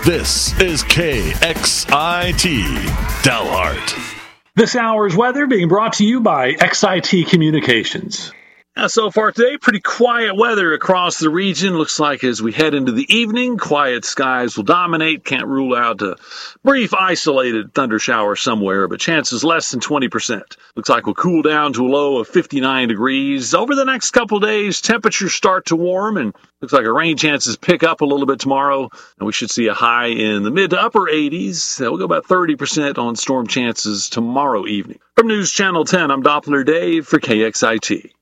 This is KXIT Dalhart. This hour's weather being brought to you by XIT Communications. So far today, pretty quiet weather across the region. Looks like as we head into the evening, quiet skies will dominate. Can't rule out a brief isolated thunder shower somewhere, but chances less than 20%. Looks like we'll cool down to a low of 59 degrees. Over the next couple days, temperatures start to warm, and looks like our rain chances pick up a little bit tomorrow, and we should see a high in the mid to upper 80s. We'll go about 30% on storm chances tomorrow evening. From News Channel 10, I'm Doppler Dave for KXIT.